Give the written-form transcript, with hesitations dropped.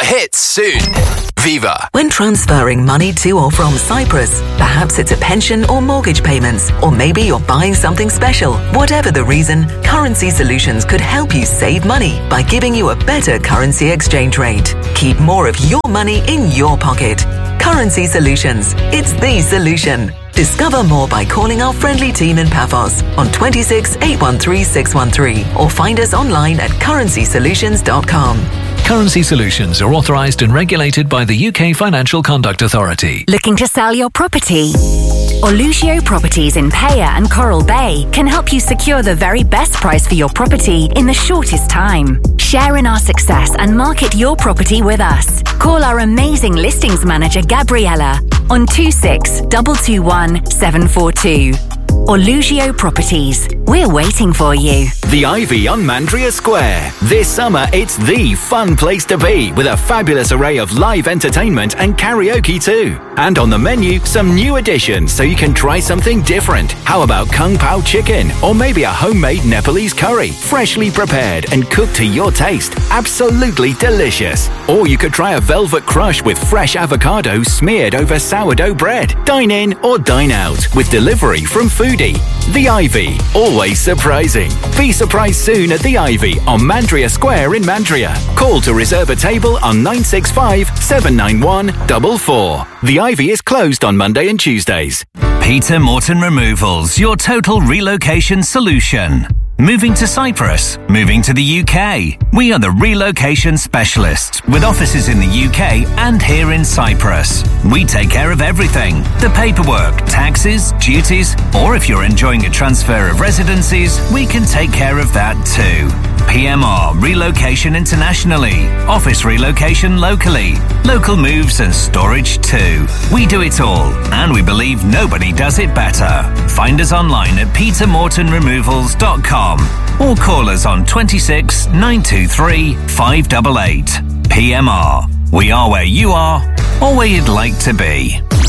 hits soon. Viva. When transferring money to or from Cyprus, perhaps it's a pension or mortgage payments, or maybe you're buying something special. Whatever the reason, Currency Solutions could help you save money by giving you a better currency exchange rate. Keep more of your money in your pocket. Currency Solutions. It's the solution. Discover more by calling our friendly team in Paphos on 26 813 613 or find us online at currencysolutions.com. Currency Solutions are authorised and regulated by the UK Financial Conduct Authority. Looking to sell your property? Orlugio Properties in Paya and Coral Bay can help you secure the very best price for your property in the shortest time. Share in our success and market your property with us. Call our amazing listings manager Gabriella on 26221 742. Orlugio Properties. We're waiting for you. The Ivy on Mandria Square. This summer, it's the fun place to be with a fabulous array of live entertainment and karaoke too. And on the menu, some new additions so you can try something different. How about Kung Pao chicken or maybe a homemade Nepalese curry, freshly prepared and cooked to your taste. Absolutely delicious. Or you could try a velvet crush with fresh avocado smeared over sourdough bread. Dine in or dine out with delivery from Foodie. The Ivy, always surprising. Be surprised soon at The Ivy on Mandria Square in Mandria. Call to reserve a table on 965 791 44. The Ivy is closed on Monday and Tuesdays. Peter Morton Removals, your total relocation solution. Moving to Cyprus, moving to the UK. We are the relocation specialists with offices in the UK and here in Cyprus. We take care of everything. The paperwork, taxes, duties, or if you're enjoying a transfer of residencies, we can take care of that too. PMR Relocation internationally, office relocation locally, local moves and storage too. We do it all, and we believe nobody does it better. Find us online at petermortonremovals.com or call us on 26 923 588. PMR. We are where you are or where you'd like to be.